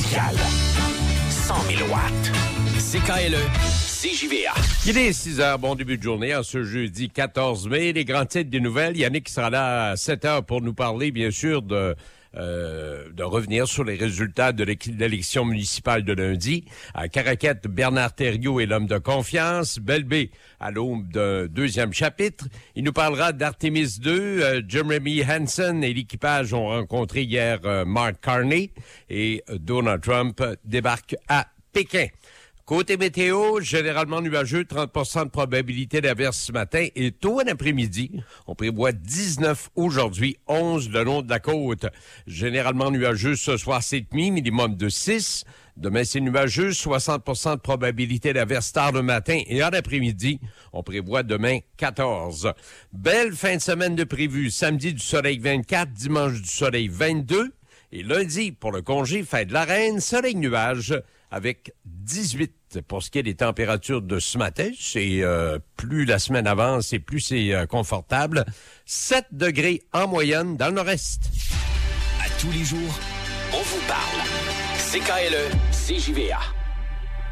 Vertical. 100 000 watts. CKLE, CJVA. Il est 6 heures, bon début de journée, en ce jeudi 14 mai. Les grands titres des nouvelles. Yannick sera là à 7 heures pour nous parler, bien sûr, de revenir sur les résultats de l'élection municipale de lundi. À Caraquette, Bernard Thériault est l'homme de confiance. Belle-Baie à l'aube d'un deuxième chapitre. Il nous parlera d'Artemis 2. Jeremy Hansen et l'équipage ont rencontré hier Mark Carney et Donald Trump débarque à Pékin. Côté météo, généralement nuageux, 30% de probabilité d'averse ce matin et tôt en après-midi. On prévoit 19 aujourd'hui, 11 le long de la côte. Généralement nuageux ce soir, c'est demi, minimum de 6. Demain, c'est nuageux, 60% de probabilité d'averse tard le matin et en après-midi, on prévoit demain 14. Belle fin de semaine de prévu. Samedi du soleil 24, dimanche du soleil 22 et lundi, pour le congé, fête de la Reine, soleil nuage avec 18. Pour ce qui est des températures de ce matin, c'est plus la semaine avance et plus c'est confortable. 7 degrés en moyenne dans le nord-est. À tous les jours, on vous parle. CKLE, CJVA.